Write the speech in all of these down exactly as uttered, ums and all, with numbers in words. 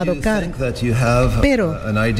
Pero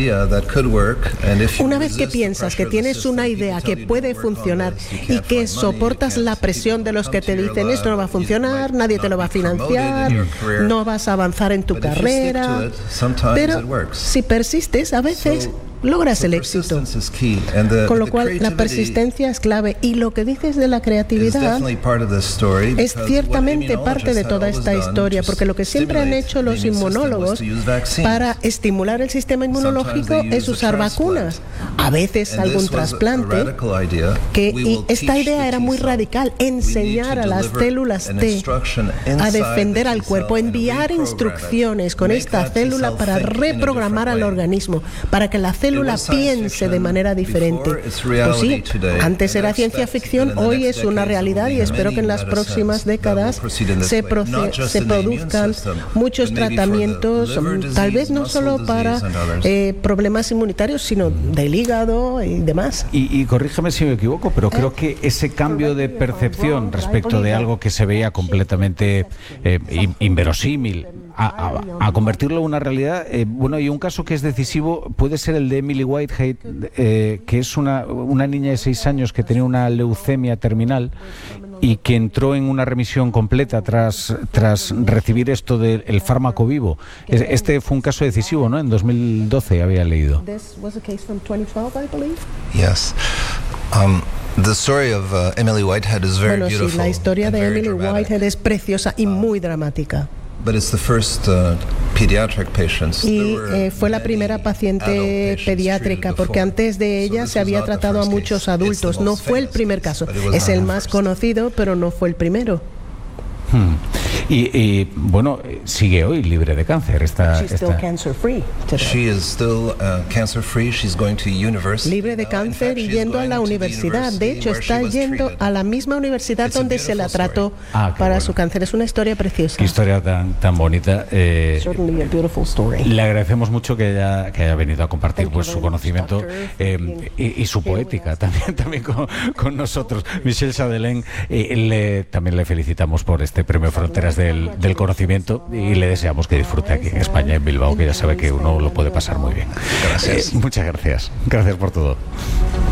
una vez que piensas que tienes una idea que puede funcionar y que soportas la presión de los que te dicen esto no va a funcionar, nadie te lo va a financiar, no vas a avanzar en tu carrera, pero si persistes a veces logras el éxito. Con lo cual, la persistencia es clave. Y lo que dices de la creatividad es ciertamente parte de toda esta historia, porque lo que siempre han hecho los inmunólogos para estimular el sistema inmunológico es usar vacunas, a veces algún trasplante, que, y esta idea era muy radical, enseñar a las células T a defender al cuerpo, enviar instrucciones con esta célula para reprogramar al organismo, para que la célula piense de manera diferente. Pues sí, antes era ciencia ficción, hoy es una realidad y espero que en las próximas décadas se, proce- se produzcan muchos tratamientos, tal vez no solo para eh, problemas inmunitarios, sino del hígado y demás. Y, y corrígeme si me equivoco, pero creo que ese cambio de percepción respecto de algo que se veía completamente eh, inverosímil, A, a, a convertirlo en una realidad, eh, bueno, y un caso que es decisivo puede ser el de Emily Whitehead, eh, que es una, una niña de seis años que tenía una leucemia terminal y que entró en una remisión completa tras tras recibir esto del fármaco vivo. Este fue un caso decisivo, ¿no? En dos mil doce había leído. Yes. Um, the story of uh, Emily Whitehead is very bueno, sí, beautiful. La historia de Emily dramatic. Whitehead es preciosa y muy dramática. But it's the first, uh, pediatric patients. Y eh, fue la primera paciente pediátrica, porque antes de ella se había tratado a muchos adultos. No fue el primer caso. Es el más conocido, pero no fue el primero. Hmm. Y, y bueno, sigue hoy libre de cáncer. Está, She's still cancer free today. She is still uh, cancer free. She's going to university. Libre de cáncer y yendo a la universidad. De hecho, está yendo a la misma universidad donde se la trató ah, para bueno. su cáncer. Es una historia preciosa. Qué historia tan, tan bonita. Eh, Certainly a beautiful story. Le agradecemos mucho que haya, que haya venido a compartir pues, su conocimiento eh, y, y su poética también, también con, con nosotros. Michel Chardelain, eh, le, también le felicitamos por este Premio Fronteras del, del Conocimiento y le deseamos que disfrute aquí en España, en Bilbao, que ya sabe que uno lo puede pasar muy bien. Gracias. Eh, muchas gracias. Gracias por todo.